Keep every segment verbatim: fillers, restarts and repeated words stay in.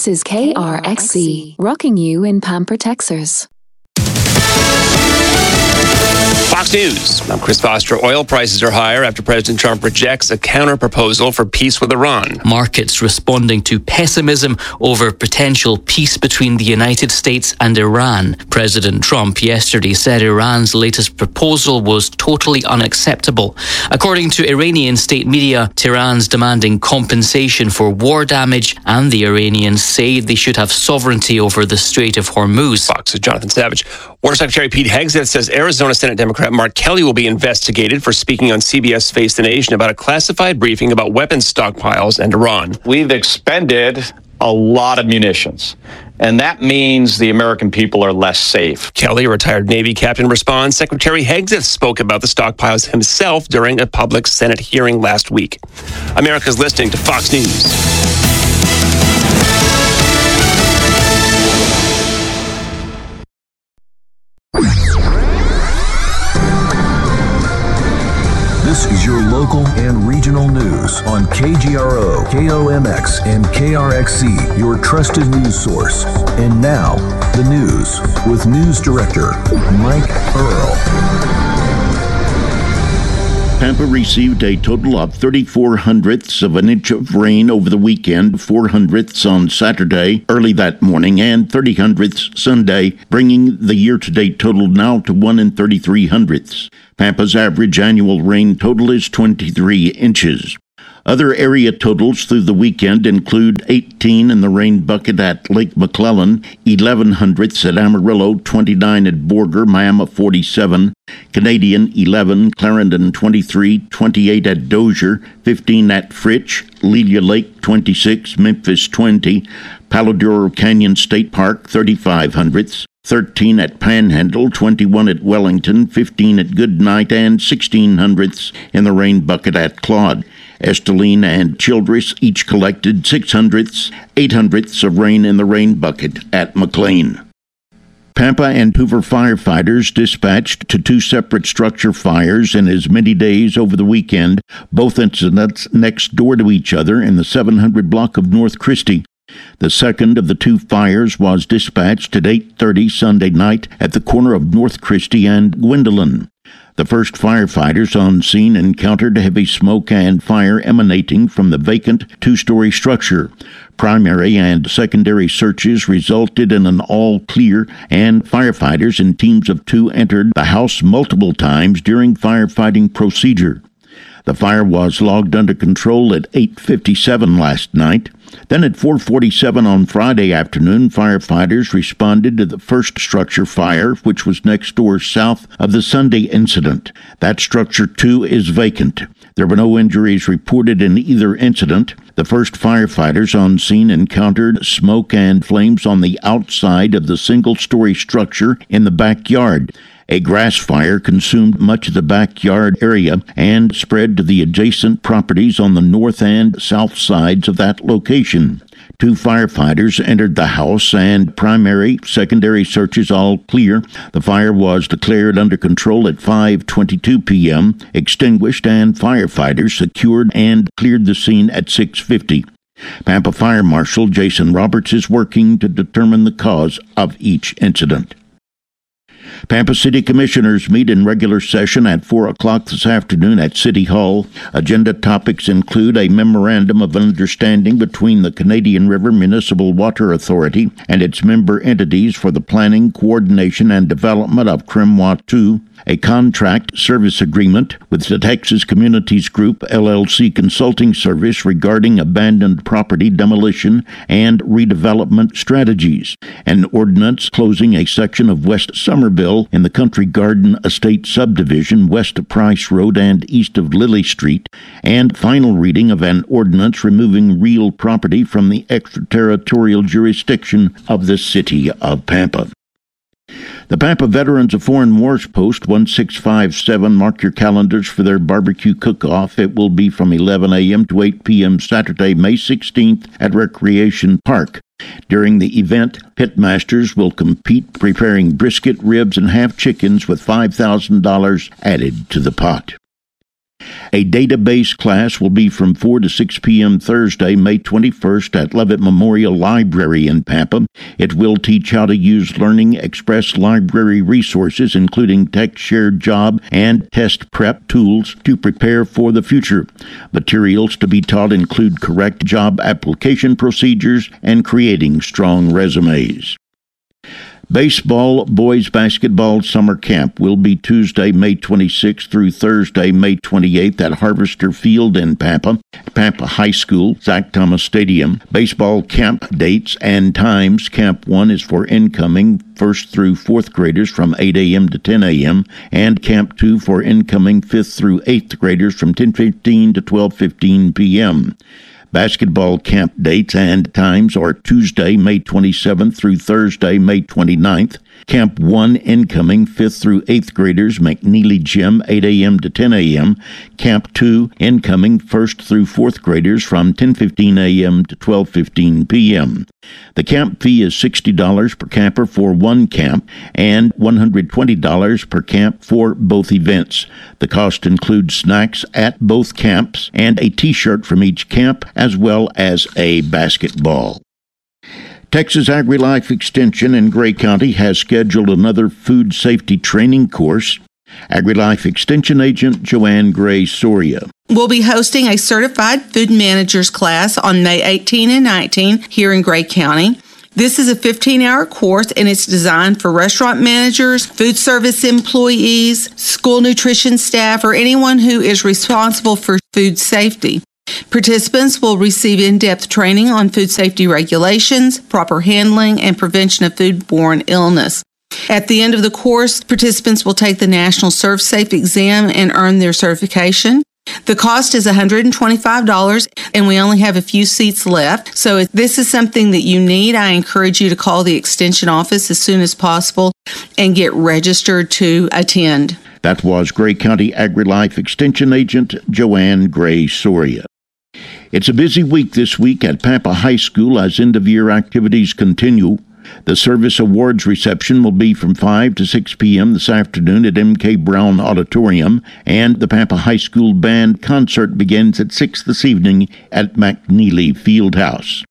This is K R X C, rocking you in Pamper, Texas. Fox News. I'm Chris Foster. Oil prices are higher after President Trump rejects a counter-proposal for peace with Iran. Markets responding to pessimism over potential peace between the United States and Iran. President Trump yesterday said Iran's latest proposal was totally unacceptable. According to Iranian state media, Tehran's demanding compensation for war damage, and the Iranians say they should have sovereignty over the Strait of Hormuz. Fox's Jonathan Savage. Water Secretary Pete Hegseth says Arizona Senate Democrat Mark Kelly will be investigated for speaking on C B S Face the Nation about a classified briefing about weapons stockpiles and Iran. We've expended a lot of munitions, and that means the American people are less safe. Kelly, a retired Navy captain, responds. Secretary Hegseth spoke about the stockpiles himself during a public Senate hearing last week. America's listening to Fox News. This is your local and regional news on K G R O, K O M X, and K R X C, your trusted news source. And now, the news with News Director Mike Earl. Pampa received a total of thirty-four hundredths of an inch of rain over the weekend, four hundredths on Saturday early that morning, and thirty hundredths Sunday, bringing the year-to-date total now to one and thirty-three hundredths. Pampa's average annual rain total is twenty-three inches. Other area totals through the weekend include eighteen in the rain bucket at Lake McClellan, eleven hundredths at Amarillo, twenty-nine at Borger, Miami forty-seven, Canadian eleven, Clarendon twenty-three, twenty-eight at Dozier, fifteen at Fritch, Lelia Lake twenty-six, Memphis twenty, Palo Duro Canyon State Park thirty-five hundredths, thirteen at Panhandle, twenty-one at Wellington, fifteen at Goodnight, and sixteen hundredths in the rain bucket at Claude. Esteline and Childress each collected six hundredths, eight hundredths of rain in the rain bucket at McLean. Pampa and Hoover firefighters dispatched to two separate structure fires in as many days over the weekend, both incidents next door to each other in the seven hundred block of North Christie. The second of the two fires was dispatched at eight thirty Sunday night at the corner of North Christie and Gwendolyn. The first firefighters on scene encountered heavy smoke and fire emanating from the vacant two-story structure. Primary and secondary searches resulted in an all-clear, and firefighters in teams of two entered the house multiple times during firefighting procedure. The fire was logged under control at eight fifty-seven last night. Then at four forty-seven on Friday afternoon, firefighters responded to the first structure fire, which was next door south of the Sunday incident. That structure, too, is vacant. There were no injuries reported in either incident. The first firefighters on scene encountered smoke and flames on the outside of the single-story structure in the backyard. A grass fire consumed much of the backyard area and spread to the adjacent properties on the north and south sides of that location. Two firefighters entered the house, and primary, secondary searches all clear. The fire was declared under control at five twenty-two p.m., extinguished, and firefighters secured and cleared the scene at six fifty. Pampa Fire Marshal Jason Roberts is working to determine the cause of each incident. Pampa City Commissioners meet in regular session at four o'clock this afternoon at City Hall. Agenda topics include a memorandum of understanding between the Canadian River Municipal Water Authority and its member entities for the planning, coordination, and development of Cremwa two, a contract service agreement with the Texas Communities Group L L C consulting service regarding abandoned property demolition and redevelopment strategies, an ordinance closing a section of West Somerville in the Country Garden Estate subdivision west of Price Road and east of Lily Street, and final reading of an ordinance removing real property from the extraterritorial jurisdiction of the city of Pampa. The Pampa Veterans of Foreign Wars Post one six five seven, mark your calendars for their barbecue cook-off. It will be from eleven a.m. to eight p.m. Saturday, May sixteenth at Recreation Park. During the event, pitmasters will compete preparing brisket, ribs, and half chickens with five thousand dollars added to the pot. A database class will be from four to six p.m. Thursday, May twenty-first at Levitt Memorial Library in Pampa. It will teach how to use Learning Express library resources, including text-shared job and test prep tools to prepare for the future. Materials to be taught include correct job application procedures and creating strong resumes. Baseball boys basketball summer camp will be Tuesday, May twenty-sixth through Thursday, May twenty-eighth at Harvester Field in Pampa, Pampa High School, Zach Thomas Stadium. Baseball camp dates and times. Camp one is for incoming first through fourth graders from eight a.m. to ten a.m. and Camp two for incoming fifth through eighth graders from ten fifteen to twelve fifteen p.m. Basketball camp dates and times are Tuesday, May twenty-seventh through Thursday, May twenty-ninth. Camp one incoming fifth through eighth graders, McNeely Gym, eight a.m. to ten a.m. Camp two incoming first through fourth graders from ten fifteen a.m. to twelve fifteen p.m. The camp fee is sixty dollars per camper for one camp and one hundred twenty dollars per camp for both events. The cost includes snacks at both camps and a T-shirt from each camp, as well as a basketball. Texas AgriLife Extension in Gray County has scheduled another food safety training course. AgriLife Extension Agent Joanne Gray Soria. We'll be hosting a certified food managers class on May eighteenth and nineteenth here in Gray County. This is a fifteen-hour course, and it's designed for restaurant managers, food service employees, school nutrition staff, or anyone who is responsible for food safety. Participants will receive in-depth training on food safety regulations, proper handling, and prevention of foodborne illness. At the end of the course, participants will take the National ServSafe exam and earn their certification. The cost is one hundred twenty-five dollars, and we only have a few seats left. So if this is something that you need, I encourage you to call the Extension office as soon as possible and get registered to attend. That was Gray County AgriLife Extension Agent Joanne Gray Soria. It's a busy week this week at Pampa High School as end-of-year activities continue. The service awards reception will be from five to six p.m. this afternoon at M K Brown Auditorium, and the Pampa High School Band concert begins at six this evening at McNeely Fieldhouse.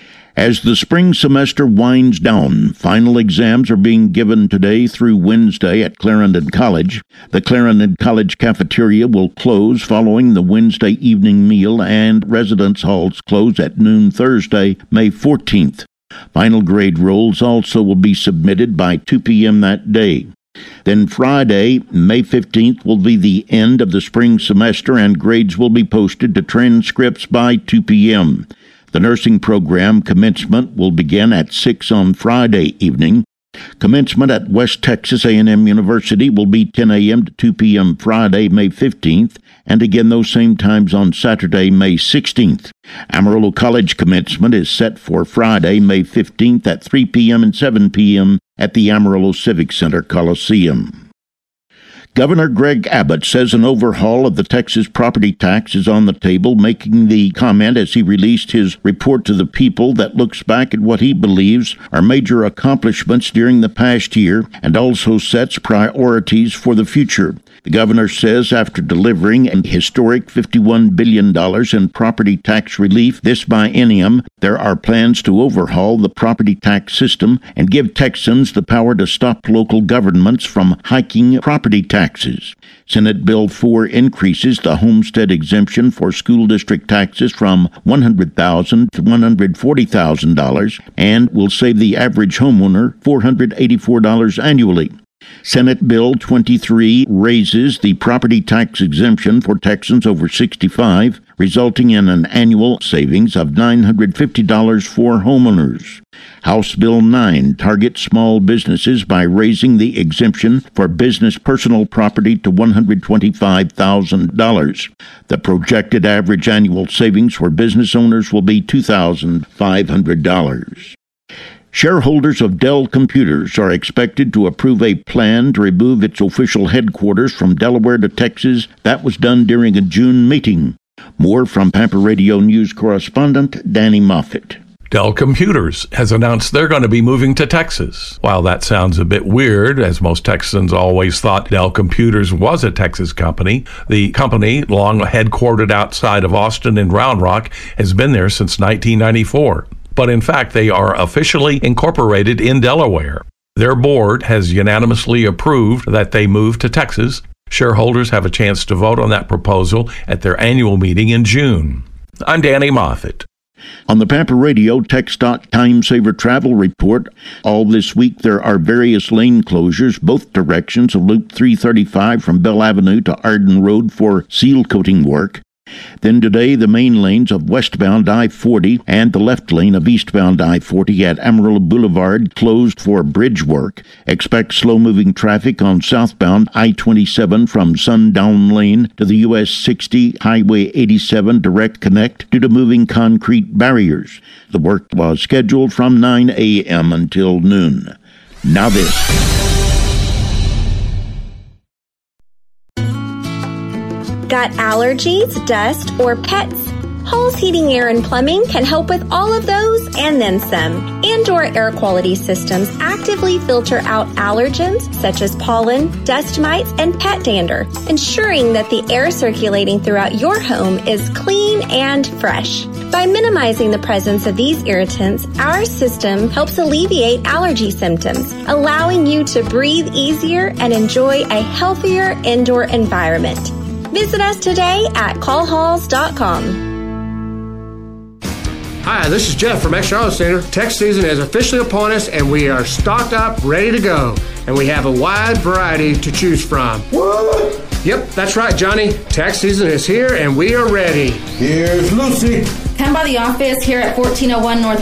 As the spring semester winds down, final exams are being given today through Wednesday at Clarendon College. The Clarendon College cafeteria will close following the Wednesday evening meal, and residence halls close at noon Thursday, May fourteenth. Final grade rolls also will be submitted by two p.m. that day. Then Friday, May fifteenth, will be the end of the spring semester, and grades will be posted to transcripts by two p.m. The nursing program commencement will begin at six on Friday evening. Commencement at West Texas A and M University will be ten a.m. to two p.m. Friday, May fifteenth, and again those same times on Saturday, May sixteenth. Amarillo College commencement is set for Friday, May fifteenth at three p.m. and seven p.m. at the Amarillo Civic Center Coliseum. Governor Greg Abbott says an overhaul of the Texas property tax is on the table, making the comment as he released his report to the people that looks back at what he believes are major accomplishments during the past year and also sets priorities for the future. The governor says after delivering a historic fifty-one billion dollars in property tax relief this biennium, there are plans to overhaul the property tax system and give Texans the power to stop local governments from hiking property taxes. Senate Bill four increases the homestead exemption for school district taxes from one hundred thousand dollars to one hundred forty thousand dollars and will save the average homeowner four hundred eighty-four dollars annually. Senate Bill twenty-three raises the property tax exemption for Texans over sixty-five, resulting in an annual savings of nine hundred fifty dollars for homeowners. House Bill nine targets small businesses by raising the exemption for business personal property to one hundred twenty-five thousand dollars. The projected average annual savings for business owners will be two thousand five hundred dollars. Shareholders of Dell Computers are expected to approve a plan to remove its official headquarters from Delaware to Texas. That was done during a June meeting. More from Pampa Radio News correspondent Danny Moffett. Dell Computers has announced they're going to be moving to Texas. While that sounds a bit weird, as most Texans always thought Dell Computers was a Texas company, the company, long headquartered outside of Austin in Round Rock, has been there since nineteen ninety-four. But in fact, they are officially incorporated in Delaware. Their board has unanimously approved that they move to Texas. Shareholders have a chance to vote on that proposal at their annual meeting in June. I'm Danny Moffett. On the Pampa Radio TxDOT Time Saver Travel Report, all this week there are various lane closures, both directions of Loop three thirty-five from Bell Avenue to Arden Road for seal coating work. Then today, the main lanes of westbound I forty and the left lane of eastbound I forty at Amarillo Boulevard closed for bridge work. Expect slow-moving traffic on southbound I twenty-seven from Sundown Lane to the U S sixty Highway eighty-seven direct connect due to moving concrete barriers. The work was scheduled from nine a.m. until noon. Now this. Got allergies, dust, or pets? Halls Heating, Air, and Plumbing can help with all of those and then some. Indoor air quality systems actively filter out allergens such as pollen, dust mites, and pet dander, ensuring that the air circulating throughout your home is clean and fresh. By minimizing the presence of these irritants, our system helps alleviate allergy symptoms, allowing you to breathe easier and enjoy a healthier indoor environment. Visit us today at call halls dot com. Hi, this is Jeff from Extra Auto Center. Tax season is officially upon us, and we are stocked up, ready to go. And we have a wide variety to choose from. What? Yep, that's right, Johnny. Tax season is here, and we are ready. Here's Lucy. Come by the office here at fourteen oh one North